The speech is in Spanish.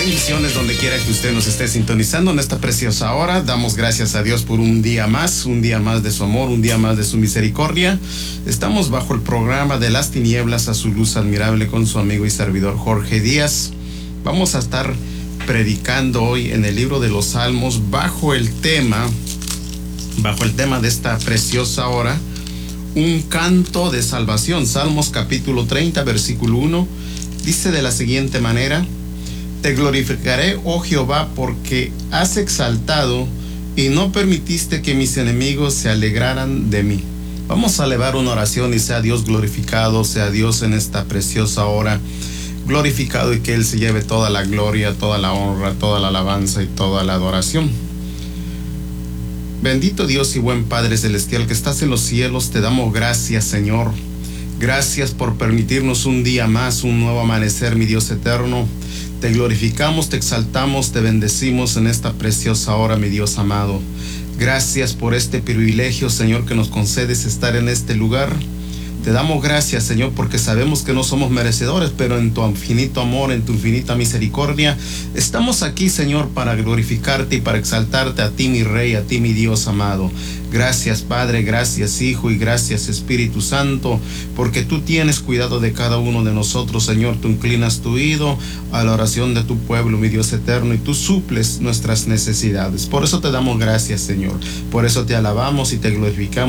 Bendiciones donde quiera que usted nos esté sintonizando en esta preciosa hora. Damos gracias a Dios por un día más de su amor, un día más de su misericordia. Estamos bajo el programa de las tinieblas a su luz admirable con su amigo y servidor Jorge Díaz. Vamos a estar predicando hoy en el libro de los Salmos bajo el tema de esta preciosa hora, un canto de salvación. Salmos capítulo 30, versículo 1, dice de la siguiente manera: Te glorificaré, oh Jehová, porque has exaltado y no permitiste que mis enemigos se alegraran de mí. Vamos a elevar una oración y sea Dios glorificado, sea Dios en esta preciosa hora glorificado, y que Él se lleve toda la gloria, toda la honra, toda la alabanza y toda la adoración. Bendito Dios y buen Padre Celestial que estás en los cielos, te damos gracias, Señor. Gracias por permitirnos un día más, un nuevo amanecer, mi Dios eterno. Te glorificamos, te exaltamos, te bendecimos en esta preciosa hora, mi Dios amado. Gracias por este privilegio, Señor, que nos concedes estar en este lugar. Te damos gracias, Señor, porque sabemos que no somos merecedores, pero en tu infinito amor, en tu infinita misericordia, estamos aquí, Señor, para glorificarte y para exaltarte a ti, mi Rey, a ti, mi Dios amado. Gracias, Padre, gracias, Hijo, y gracias, Espíritu Santo, porque tú tienes cuidado de cada uno de nosotros, Señor. Tú inclinas tu oído a la oración de tu pueblo, mi Dios eterno, y tú suples nuestras necesidades. Por eso te damos gracias, Señor. Por eso te alabamos y te glorificamos.